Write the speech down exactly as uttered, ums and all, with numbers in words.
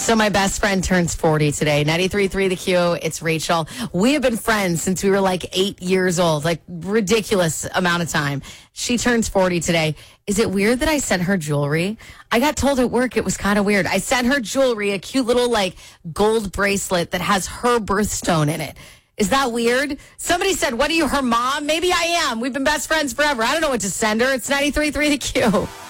So my best friend turns forty today. ninety-three point three The Q. It's Rachel. We have been friends since we were like eight years old, like ridiculous amount of time. She turns forty today. Is it weird that I sent her jewelry? I got told at work it was kind of weird. I sent her jewelry, a cute little like gold bracelet that has her birthstone in it. Is that weird? Somebody said, what are you, her mom? Maybe I am. We've been best friends forever. I don't know what to send her. It's ninety-three point three The Q.